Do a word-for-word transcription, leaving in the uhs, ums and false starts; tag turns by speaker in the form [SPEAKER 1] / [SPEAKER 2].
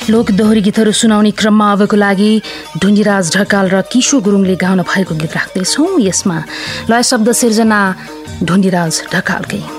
[SPEAKER 1] लोक दोहोरी गीतहरू सुनाउने क्रममा अबको लागि ढुङ्गिराज ढकाल र किशोर गुरुङले गाउन भएको गीत राख्दैछौँ। यसमा लय शब्द सिर्जना ढुङ्गिराज ढकालकै।